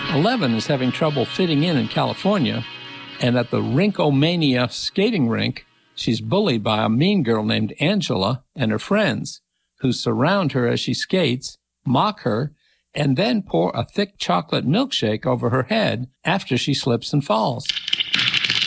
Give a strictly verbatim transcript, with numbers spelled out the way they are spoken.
Eleven is having trouble fitting in in California, and at the Rinkomania skating rink, she's bullied by a mean girl named Angela and her friends, who surround her as she skates, mock her, and then pour a thick chocolate milkshake over her head after she slips and falls.